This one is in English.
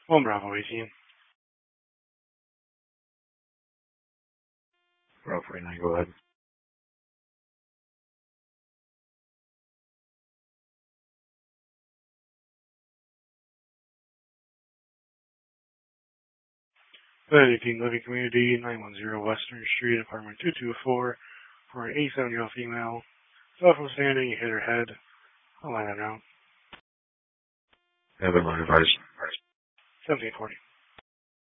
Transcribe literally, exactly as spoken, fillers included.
One Bravo eighteen. Bravo forty-nine, go ahead. Bed eighteen, Living Community, nine one zero Western Street, apartment two two four, for an eighty-seven-year-old female. Fell from standing, hit her head. I'll line that now. Have a line advice. seventeen forty.